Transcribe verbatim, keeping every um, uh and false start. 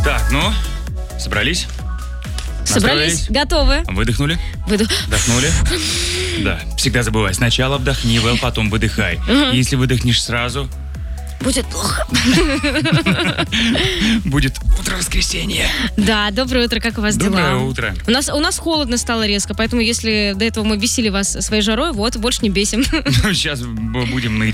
Так, ну, собрались? Собрались? Готовы? Выдохнули? Выдох. Вдохнули? Да, всегда забывай. Сначала вдохни, Вэл, потом выдыхай. Угу. Если выдохнешь сразу, будет плохо. Будет утро воскресенья. Да, доброе утро, как у вас Доброе дела? утро. У нас, у нас холодно стало резко, поэтому если до этого мы бесили вас своей жарой, вот, больше не бесим. Сейчас будем ныть.